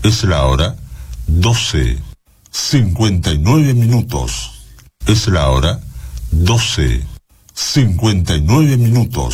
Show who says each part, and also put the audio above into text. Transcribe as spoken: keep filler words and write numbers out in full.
Speaker 1: Es la hora doce, cincuenta y nueve minutos. Es la hora doce, cincuenta y nueve minutos.